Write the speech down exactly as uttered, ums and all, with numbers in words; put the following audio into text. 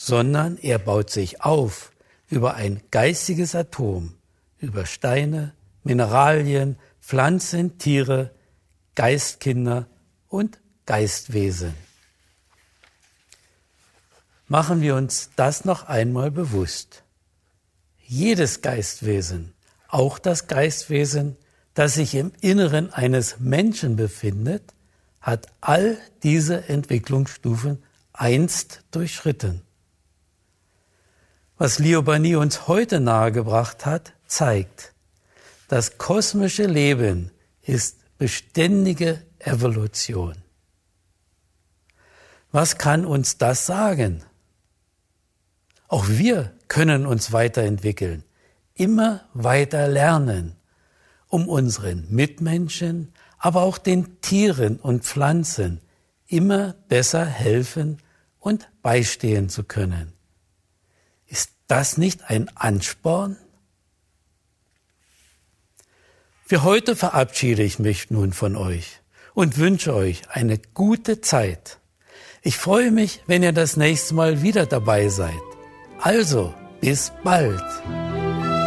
sondern er baut sich auf über ein geistiges Atom, über Steine, Mineralien, Pflanzen, Tiere, Geistkinder und Geistwesen. Machen wir uns das noch einmal bewusst. Jedes Geistwesen, auch das Geistwesen, das sich im Inneren eines Menschen befindet, hat all diese Entwicklungsstufen einst durchschritten. Was Liobani uns heute nahegebracht hat, zeigt, das kosmische Leben ist beständige Evolution. Was kann uns das sagen? Auch wir können uns weiterentwickeln, immer weiter lernen, um unseren Mitmenschen, aber auch den Tieren und Pflanzen immer besser helfen und beistehen zu können. Ist das nicht ein Ansporn? Für heute verabschiede ich mich nun von euch und wünsche euch eine gute Zeit. Ich freue mich, wenn ihr das nächste Mal wieder dabei seid. Also, bis bald.